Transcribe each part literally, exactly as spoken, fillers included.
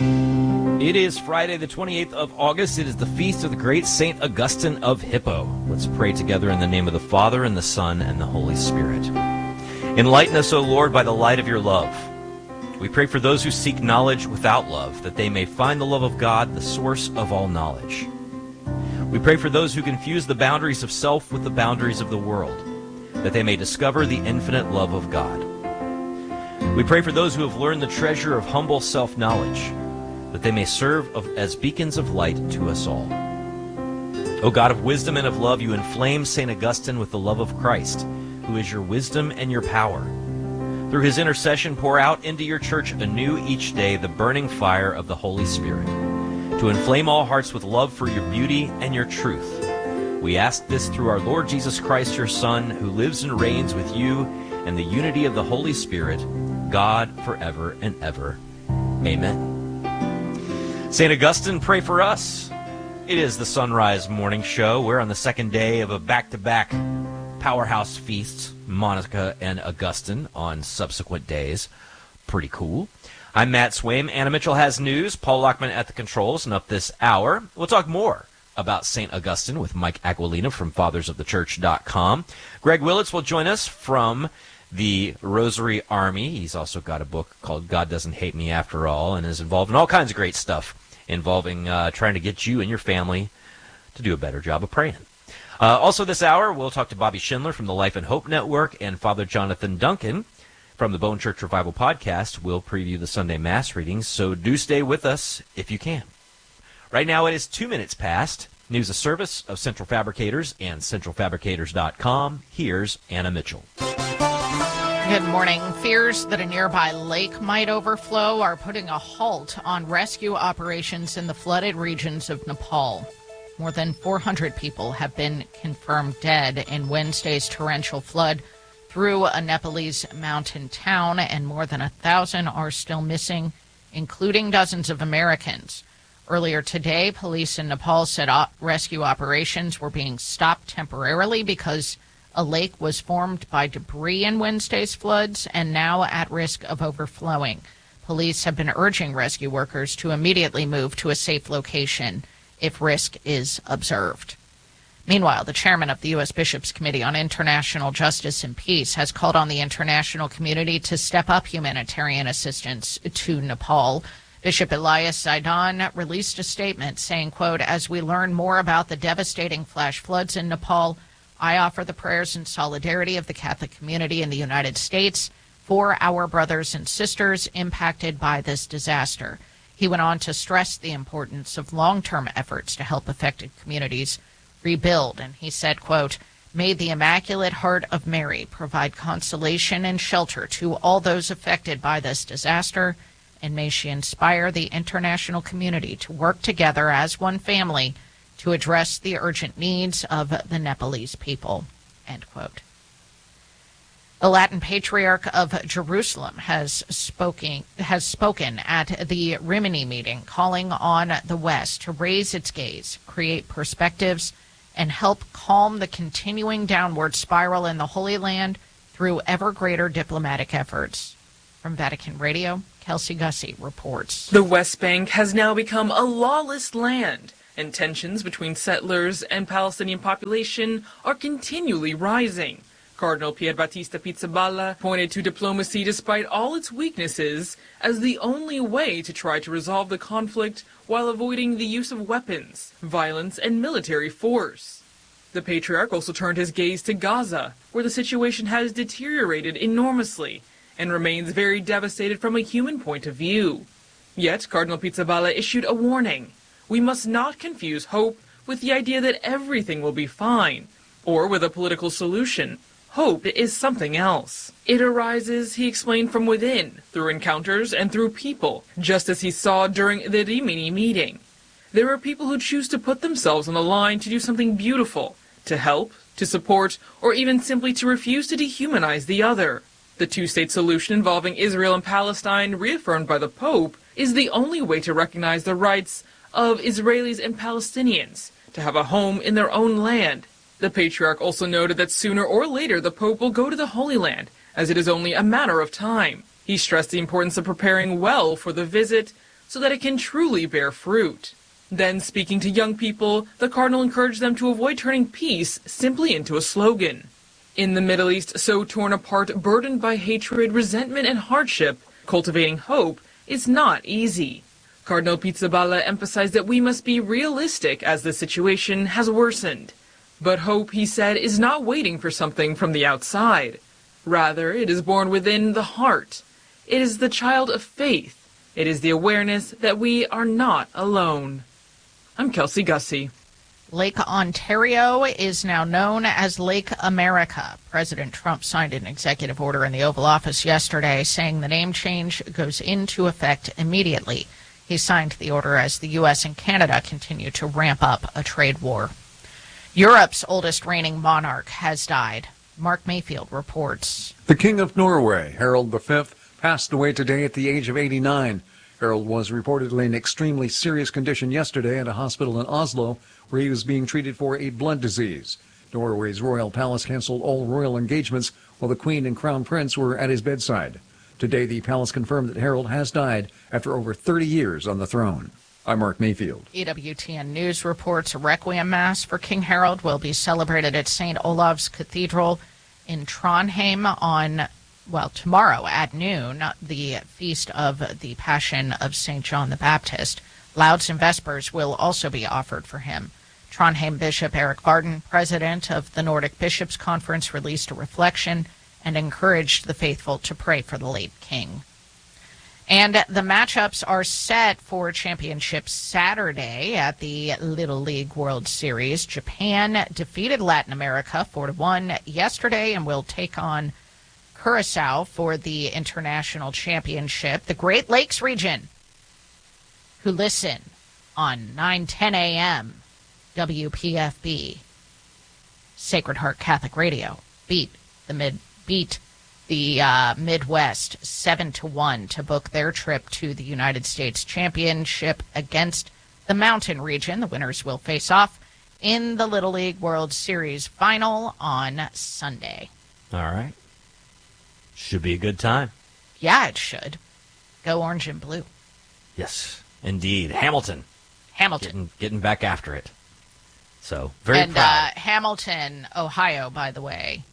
It is Friday, the twenty-eighth of August. It is the feast of the great Saint Augustine of Hippo. Let's pray together in the name of the Father, and the Son, and the Holy Spirit. Enlighten us, O Lord, by the light of your love. We pray for those who seek knowledge without love, that they may find the love of God, the source of all knowledge. We pray for those who confuse the boundaries of self with the boundaries of the world, that they may discover the infinite love of God. We pray for those who have learned the treasure of humble self-knowledge, that they may serve of, as beacons of light to us all. O God of wisdom and of love, you inflame Saint Augustine with the love of Christ, who is your wisdom and your power. Through his intercession, pour out into your church anew each day the burning fire of the Holy Spirit, to inflame all hearts with love for your beauty and your truth. We ask this through our Lord Jesus Christ, your Son, who lives and reigns with you in the unity of the Holy Spirit, God, forever and ever. Amen. Saint Augustine, pray for us. It is the Sunrise Morning Show. We're on the second day of a back-to-back powerhouse feast, Monica and Augustine, on subsequent days. Pretty cool. I'm Matt Swaim. Anna Mitchell has news. Paul Lockman at the controls, and up this hour, we'll talk more about Saint Augustine with Mike Aquilina from fathers of the church dot com. Greg Willits will join us from the Rosary Army. He's also got a book called God Doesn't Hate Me After All, and is involved in all kinds of great stuff involving uh, trying to get you and your family to do a better job of praying. Uh, also this hour, we'll talk to Bobby Schindler from the Life and Hope Network, and Father Jonathan Duncan from the Bone Church Revival Podcast. We'll preview the Sunday Mass readings, so do stay with us if you can. Right now it is two minutes past. News of service of Central Fabricators and Central Fabricators dot com. Here's Anna Mitchell. Good morning. Fears that a nearby lake might overflow are putting a halt on rescue operations in the flooded regions of Nepal. More than four hundred people have been confirmed dead in Wednesday's torrential flood through a Nepalese mountain town, and more than a thousand are still missing, including dozens of Americans. Earlier today, police in Nepal said op- rescue operations were being stopped temporarily because a lake was formed by debris in Wednesday's floods and now at risk of overflowing. Police have been urging rescue workers to immediately move to a safe location if risk is observed. Meanwhile, the chairman of the U S Bishops' Committee on International Justice and Peace has called on the international community to step up humanitarian assistance to Nepal. Bishop Elias Zaidan released a statement saying, quote, "As we learn more about the devastating flash floods in Nepal, I offer the prayers and solidarity of the Catholic community in the United States for our brothers and sisters impacted by this disaster." He went on to stress the importance of long-term efforts to help affected communities rebuild, and he said, quote, "May the Immaculate Heart of Mary provide consolation and shelter to all those affected by this disaster, and may she inspire the international community to work together as one family to address the urgent needs of the Nepalese people," end quote. The Latin Patriarch of Jerusalem has spoken, has spoken at the Rimini meeting, calling on the West to raise its gaze, create perspectives, and help calm the continuing downward spiral in the Holy Land through ever greater diplomatic efforts. From Vatican Radio, Kelsey Gussie reports. The West Bank has now become a lawless land, and tensions between settlers and Palestinian population are continually rising. Cardinal Pierbattista Pizzaballa pointed to diplomacy despite all its weaknesses as the only way to try to resolve the conflict while avoiding the use of weapons, violence, and military force. The Patriarch also turned his gaze to Gaza, where the situation has deteriorated enormously and remains very devastated from a human point of view. Yet, Cardinal Pizzaballa issued a warning. We must not confuse hope with the idea that everything will be fine, or with a political solution. Hope is something else. It arises, he explained, from within, through encounters and through people, just as he saw during the Rimini meeting. There are people who choose to put themselves on the line to do something beautiful, to help, to support, or even simply to refuse to dehumanize the other. The two-state solution involving Israel and Palestine, reaffirmed by the Pope, is the only way to recognize the rights of Israelis and Palestinians to have a home in their own land. The Patriarch also noted that sooner or later the Pope will go to the Holy Land, as it is only a matter of time. He stressed the importance of preparing well for the visit so that it can truly bear fruit. Then, speaking to young people, the cardinal encouraged them to avoid turning peace simply into a slogan. In the Middle East, so torn apart, burdened by hatred, resentment, and hardship, cultivating hope is not easy. Cardinal Pizzaballa emphasized that we must be realistic as the situation has worsened. But hope, he said, is not waiting for something from the outside. Rather, it is born within the heart. It is the child of faith. It is the awareness that we are not alone. I'm Kelsey Gussie. Lake Ontario is now known as Lake America. President Trump signed an executive order in the Oval Office yesterday saying the name change goes into effect immediately. He signed the order as the U S and Canada continue to ramp up a trade war. Europe's oldest reigning monarch has died. Mark Mayfield reports. The King of Norway, Harald the Fifth, passed away today at the age of eighty-nine. Harald was reportedly in extremely serious condition yesterday at a hospital in Oslo, where he was being treated for a blood disease. Norway's royal palace canceled all royal engagements while the Queen and Crown Prince were at his bedside. Today, the palace confirmed that Harald has died after over thirty years on the throne. I'm Mark Mayfield. E W T N News reports a Requiem Mass for King Harald will be celebrated at Saint Olav's Cathedral in Trondheim on, well, tomorrow at noon, the feast of the Passion of Saint John the Baptist. Lauds and Vespers will also be offered for him. Trondheim Bishop Eric Varden, president of the Nordic Bishops' Conference, released a reflection and encouraged the faithful to pray for the late king. And the matchups are set for championship Saturday at the Little League World Series. Japan defeated Latin America four to one yesterday and will take on Curacao for the international championship. The Great Lakes region, who listen on nine ten a.m. W P F B, Sacred Heart Catholic Radio, beat the mid beat the uh, Midwest seven to one to book their trip to the United States Championship against the Mountain region. The winners will face off in the Little League World Series final on Sunday. All right. Should be a good time. Yeah, it should. Go orange and blue. Yes, indeed. Hamilton. Hamilton. Getting, getting back after it. So, very and, proud. Uh, Hamilton, Ohio, by the way,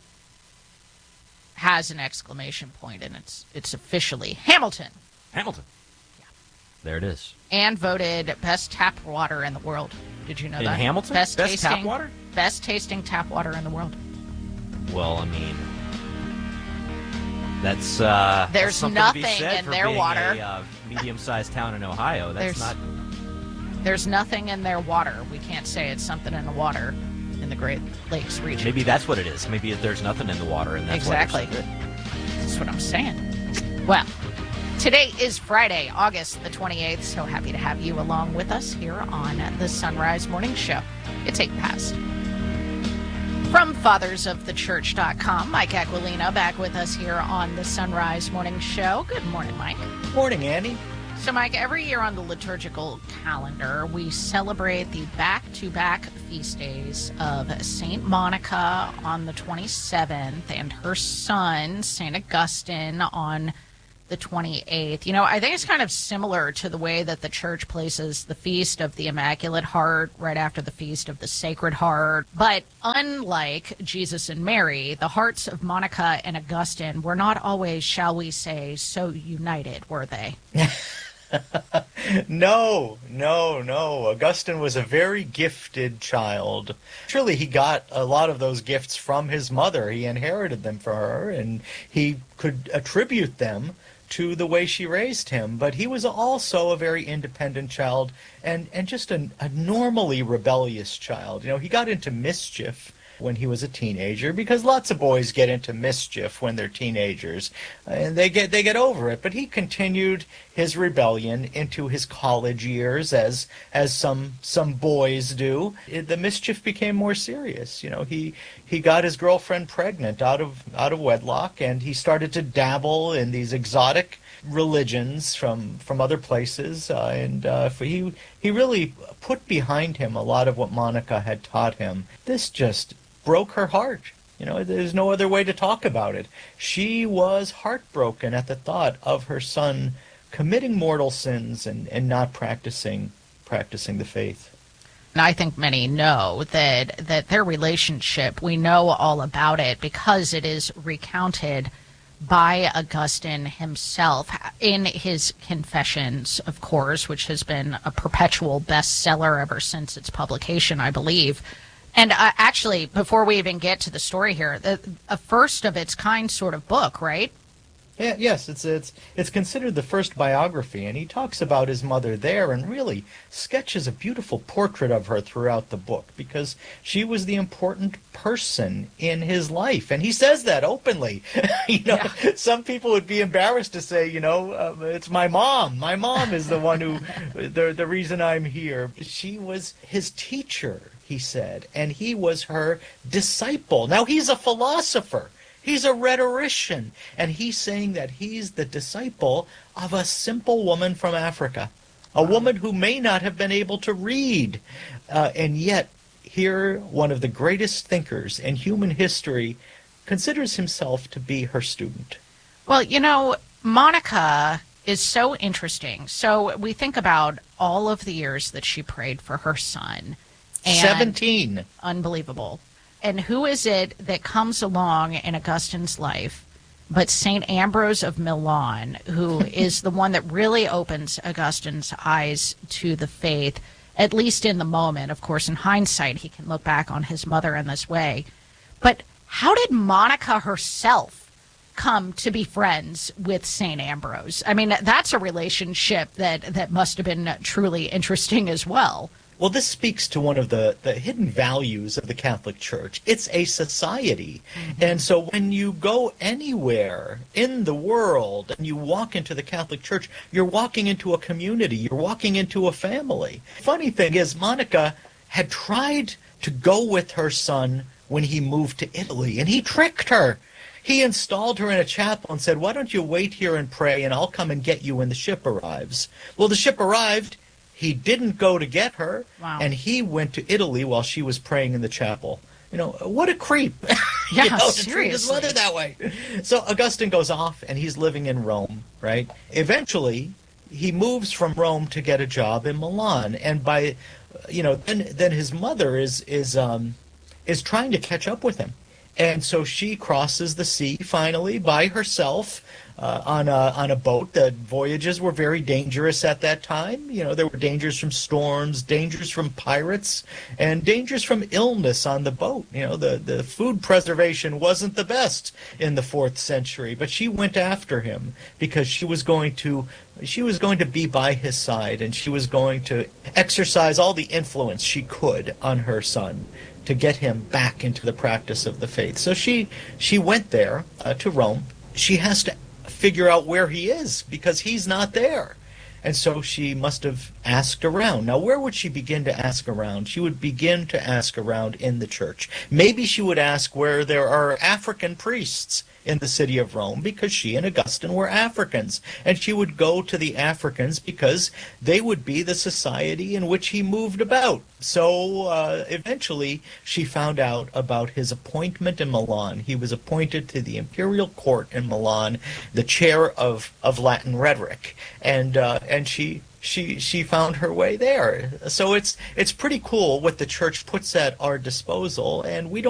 has an exclamation point, and it's it's officially Hamilton. Hamilton. Yeah. There it is. And voted best tap water in the world. Did you know in that? In Hamilton? Best, best tasting, tap water? Best tasting tap water in the world. Well, I mean, that's uh, there's that's something nothing to be said in for their being water. A uh, medium-sized town in Ohio. That's there's, not. There's nothing in their water. We can't say it's something in the water in the Great Lakes region. Maybe that's what it is. Maybe there's nothing in the water, and that's exactly. why they're so good. That's what I'm saying. Well, today is Friday, August the twenty-eighth, so happy to have you along with us here on the Sunrise Morning Show. It's eight past. From fathers of the church dot com, Mike Aquilina back with us here on the Sunrise Morning Show. Good morning, Mike. Morning, Andy. So, Mike, every year on the liturgical calendar, we celebrate the back-to-back feast days of Saint Monica on the twenty-seventh and her son, Saint Augustine, on the twenty-eighth. You know, I think it's kind of similar to the way that the church places the Feast of the Immaculate Heart right after the Feast of the Sacred Heart. But unlike Jesus and Mary, the hearts of Monica and Augustine were not always, shall we say, so united, were they? No, no, no. Augustine was a very gifted child. Surely he got a lot of those gifts from his mother. He inherited them from her, and he could attribute them to the way she raised him. But he was also a very independent child and, and just a, a normally rebellious child. You know, he got into mischief when he was a teenager, because lots of boys get into mischief when they're teenagers, and they get they get over it. But he continued his rebellion into his college years, as as some some boys do. It, the mischief became more serious. You know, he he got his girlfriend pregnant out of out of wedlock, and he started to dabble in these exotic religions from from other places, uh, and uh, he he really put behind him a lot of what Monica had taught him. This just broke her heart. You know, there's no other way to talk about it. She was heartbroken at the thought of her son committing mortal sins and, and not practicing practicing the faith. And I think many know that that their relationship, we know all about it because it is recounted by Augustine himself in his Confessions, of course, which has been a perpetual bestseller ever since its publication, I believe. And uh, actually, before we even get to the story here, the, a first of its kind sort of book, right? Yeah, yes, it's it's it's considered the first biography, and he talks about his mother there and really sketches a beautiful portrait of her throughout the book because she was the important person in his life, and he says that openly. you know, yeah. Some people would be embarrassed to say, you know, uh, it's my mom. My mom is the one who, the the reason I'm here. She was his teacher, he said, and he was her disciple. Now he's a philosopher. He's a rhetorician, and he's saying that he's the disciple of a simple woman from Africa, a woman who may not have been able to read. Uh, and yet, here, one of the greatest thinkers in human history considers himself to be her student. Well, you know, Monica is so interesting. So we think about all of the years that she prayed for her son. And seventeen. Unbelievable. And who is it that comes along in Augustine's life but Saint Ambrose of Milan, who is the one that really opens Augustine's eyes to the faith, at least in the moment. Of course, in hindsight, he can look back on his mother in this way. But how did Monica herself come to be friends with Saint Ambrose? I mean, that's a relationship that, that must have been truly interesting as well. Well, this speaks to one of the, the hidden values of the Catholic Church. It's a society. Mm-hmm. And so when you go anywhere in the world and you walk into the Catholic Church, you're walking into a community. You're walking into a family. Funny thing is, Monica had tried to go with her son when he moved to Italy, and he tricked her. He installed her in a chapel and said, why don't you wait here and pray, and I'll come and get you when the ship arrives. Well, the ship arrived. He didn't go to get her, wow. and he went to Italy while she was praying in the chapel. You know, what a creep. Yeah, you know, to seriously. treat his mother that way. So Augustine goes off, and he's living in Rome, right? Eventually, he moves from Rome to get a job in Milan, and by, you know, then then his mother is is um is trying to catch up with him. And so she crosses the sea finally by herself uh, on a on a boat. The voyages were very dangerous at that time. You know, there were dangers from storms, dangers from pirates, and dangers from illness on the boat. You know, the, the food preservation wasn't the best in the fourth century, but she went after him because she was going to she was going to be by his side, and she was going to exercise all the influence she could on her son to get him back into the practice of the faith. So she she went there uh, to Rome. She has to figure out where he is because he's not there. And so she must have asked around. Now, where would she begin to ask around? She would begin to ask around in the church. Maybe she would ask where there are African priests in the city of Rome because she and Augustine were Africans. And she would go to the Africans because they would be the society in which he moved about. So uh, eventually she found out about his appointment in Milan. He was appointed to the imperial court in Milan, the chair of, of Latin rhetoric. And uh, and she she she found her way there. So it's it's pretty cool what the church puts at our disposal, and we don't